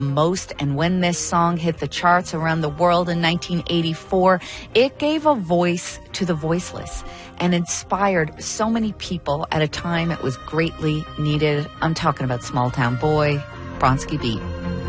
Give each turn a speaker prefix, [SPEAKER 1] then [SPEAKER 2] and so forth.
[SPEAKER 1] most, and when this song hit the charts around the world in 1984, it gave a voice to the voiceless and inspired so many people at a time it was greatly needed. I'm talking about Small Town Boy, Bronski Beat.